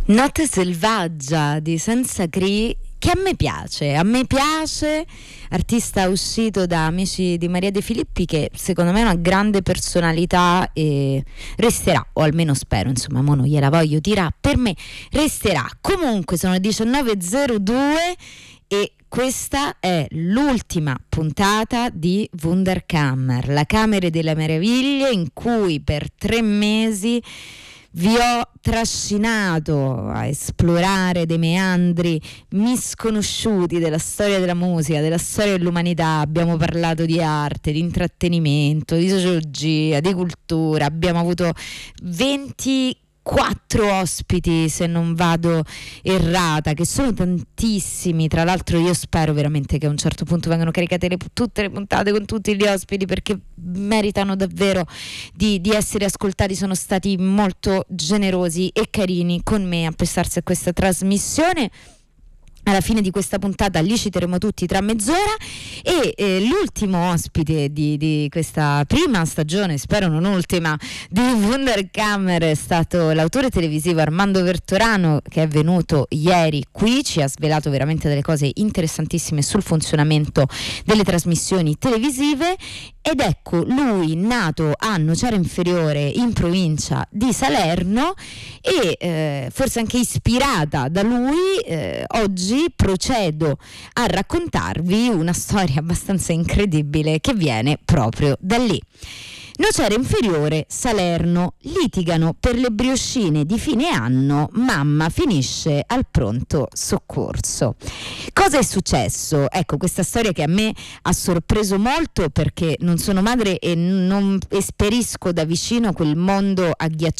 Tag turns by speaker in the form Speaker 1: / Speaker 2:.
Speaker 1: Notte selvaggia di Senza Cree, che a me piace, artista uscito da Amici di Maria De Filippi, che secondo me è una grande personalità e resterà, o almeno spero, insomma, mo non gliela voglio tirare, per me resterà. Comunque sono le 19:02 e questa è l'ultima puntata di Wunderkammer, la Camera delle Meraviglie, in cui per 3 mesi vi ho trascinato a esplorare dei meandri misconosciuti della storia della musica, della storia dell'umanità. Abbiamo parlato di arte, di intrattenimento, di sociologia, di cultura. Abbiamo avuto 24 ospiti, se non vado errata, che sono tantissimi. Tra l'altro io spero veramente che a un certo punto vengano caricate tutte le puntate con tutti gli ospiti, perché meritano davvero di essere ascoltati. Sono stati molto generosi e carini con me a prestarsi a questa trasmissione. Alla fine di questa puntata li citeremo tutti tra mezz'ora e l'ultimo ospite di questa prima stagione, spero non ultima, di Wunderkammer è stato l'autore televisivo Armando Vertorano, che è venuto ieri qui, ci ha svelato veramente delle cose interessantissime sul funzionamento delle trasmissioni televisive. Ed ecco, lui, nato a Nocera Inferiore in provincia di Salerno, e forse anche ispirata da lui, oggi procedo a raccontarvi una storia abbastanza incredibile che viene proprio da lì. Nocera Inferiore, Salerno, litigano per le brioscine di fine anno, mamma finisce al pronto soccorso. Cosa è successo? Ecco, questa storia che a me ha sorpreso molto, perché non sono madre e non esperisco da vicino quel mondo agghiacciato